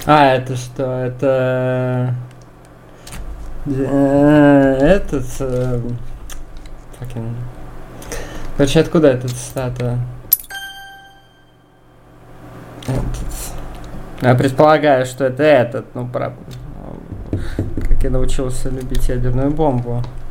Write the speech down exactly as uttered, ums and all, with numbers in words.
А, это что? Это... э, Этот... э, fucking- Короче, откуда эта цитата? Этот... Я предполагаю, что это этот, ну, про... Как я научился любить ядерную бомбу.